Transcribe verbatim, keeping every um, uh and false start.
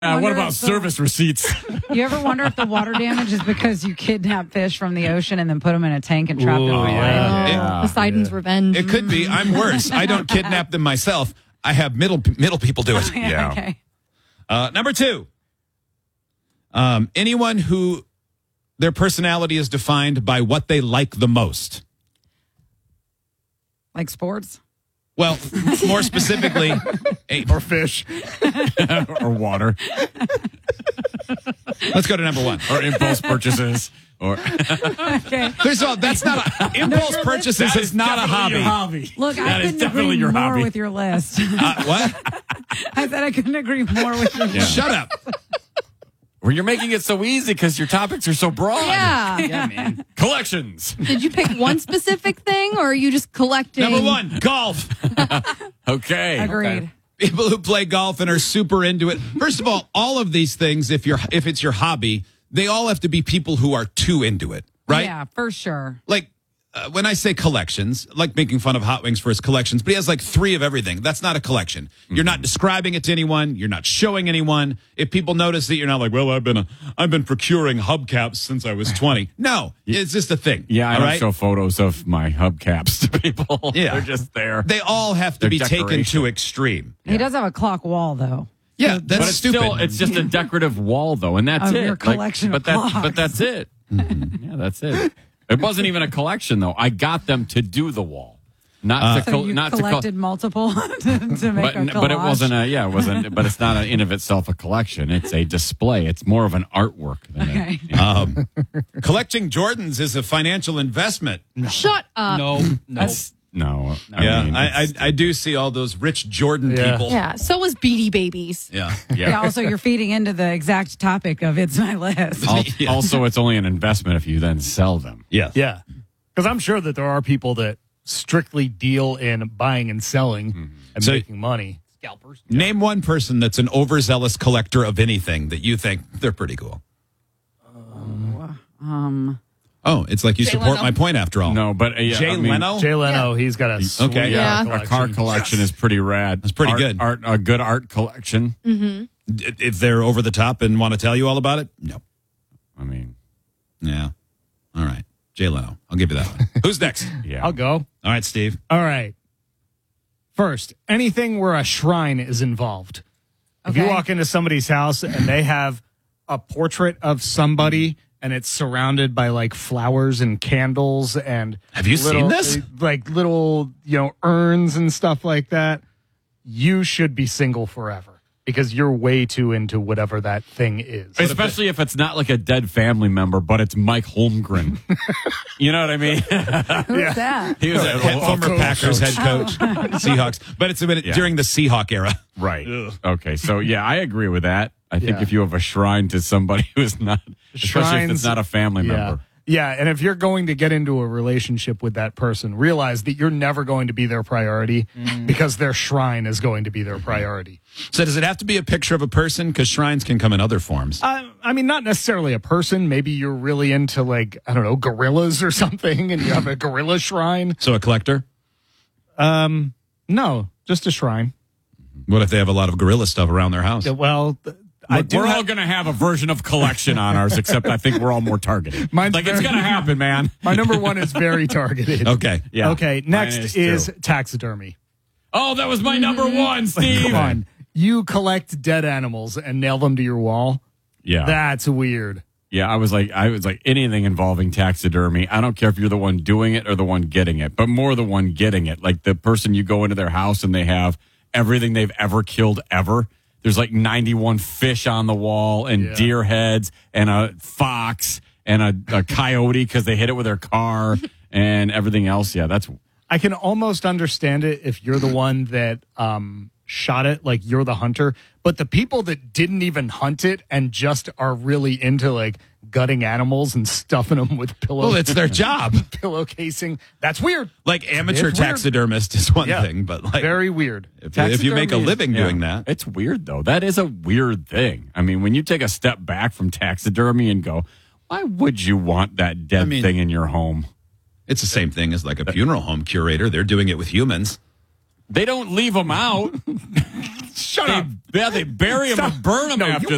Uh, what wonder about if the- service receipts? You ever wonder if the water damage is because you kidnap fish from the ocean and then put them in a tank and trap them Ooh, away? yeah. Yeah. Poseidon's revenge. It could be. I'm worse. I don't kidnap them myself. I have middle middle people do it. Yeah. Okay. Uh, number two, um, anyone who their personality is defined by what they like the most. Like sports? Well, more specifically, a, Or fish. Or water. let's go to number one. Or impulse purchases. Or Okay. First of all, that's not a, impulse purchases That is not a definitely hobby. your hobby. Look, That I is couldn't definitely agree your more hobby. with your list. Uh, what? I said I couldn't agree more with your list. Shut up. Well, you're making it so easy because your topics are so broad. Yeah. Yeah, man. Collections. Did you pick one specific thing, or are you just collecting? Number one, golf. Okay. Agreed. People who play golf and are super into it. First of all, all of these things, if you're if it's your hobby, they all have to be people who are too into it, right? Yeah, for sure. Like uh, when I say collections, like making fun of Hot Wings for his collections, but he has like three of everything. That's not a collection. You're not describing it to anyone. You're not showing anyone. If people notice that, you're not like, well, I've been a, I've been procuring hubcaps since I was twenty. No, it's just a thing. Yeah, I all don't right? show photos of my hubcaps to people. Yeah. They're just there. They all have to They're be taken decoration. to extreme. He does have a clock wall, though. Yeah, that's but it's stupid. still, it's just a decorative wall, though, and that's Of it. your Like, collection but of that's, clocks. But that's it. Yeah, that's it. It wasn't even a collection, though. I got them to do the wall, not to So col- you not to collected col- multiple to, to make but, a collage. but it wasn't a yeah, it wasn't. But it's not a, in of itself a collection. It's a display. It's more of an artwork than Okay. a, yeah. um, collecting Jordans is a financial investment. Shut up. No, no. That's- no. I yeah, mean, I, I it's- I do see all those rich Jordan Yeah. people. Yeah. So was Beanie Babies. Yeah. Yeah, also, you're feeding into the exact topic of It's My List. Al- Yeah. Also, it's only an investment if you then sell them. Yeah. Yeah. Because I'm sure that there are people that strictly deal in buying and selling and So- making money. Scalpers. Name one person that's an overzealous collector of anything that you think they're pretty cool. Um, Oh, it's like you Jay support Leno? my point after all. No, but uh, yeah, Jay I mean, Leno? Jay Leno, he's got a sweet Okay. Yeah. car A car collection is pretty rad. That's pretty Art- good. Art, a good art collection. D- If they're over the top and want to tell you all about it, no. I mean, Yeah. All right. Jay Leno. I'll give you that one. Who's next? yeah. I'll go. All right, Steve. All right. First, anything where a shrine is involved. If you Okay. walk into somebody's house and they have a portrait of somebody and it's surrounded by like flowers and candles and Have you seen little- this? like little, you know, urns and stuff like that, you should be single forever because you're way too into whatever that thing is. Especially if it's not like a dead family member, but it's Mike Holmgren. You know what I mean? who's that? He was a Head- former coach. Packers head coach, Seahawks. But it's a minute Yeah. during the Seahawk era. right. Okay, so yeah, I agree with that. I think Yeah. if you have a shrine to somebody who's not, especially if it's Shrines- not a family Yeah. member. Yeah, and if you're going to get into a relationship with that person, realize that you're never going to be their priority because their shrine is going to be their priority. So does it have to be a picture of a person? Because shrines can come in other forms. Uh, I mean, not necessarily a person. Maybe you're really into, like, I don't know, gorillas or something, and you have a gorilla shrine. So a collector? No, just a shrine. What if they have a lot of gorilla stuff around their house? Yeah, Well, th- I Look, do we're all have- going to have a version of collection on ours, except I think we're all more targeted. Mine's like, it's very- going to happen, man. my number one is very targeted. Okay. Yeah. Okay, Mine next too. is taxidermy. Oh, that was my number one, Steve. Come on. You collect dead animals and nail them to your wall. Yeah. That's weird. Yeah, I was like, I was like anything involving taxidermy. I don't care if you're the one doing it or the one getting it, but more the one getting it. Like the person you go into their house and they have everything they've ever killed ever. There's like ninety-one fish on the wall and Yeah. deer heads and a fox and a, a coyote because they hit it with their car and everything else. Yeah, that's I can almost understand it if you're the one that um, shot it, like you're the hunter. But the people that didn't even hunt it and just are really into like gutting animals and stuffing them with pillow, Well, it's their job. pillow casing, that's weird. Like amateur It's weird. taxidermist is one Yeah. thing, but like Very weird. if, if you make a Taxidermy is- living yeah. doing that, It's weird, though. That is a weird thing. I mean, when you take a step back from taxidermy and go, why would you want that dead I mean- thing in your home? it's the same thing as like a funeral home curator. They're doing it with humans. They don't leave them out. Shut They, up. yeah, they bury them and burn them No, after you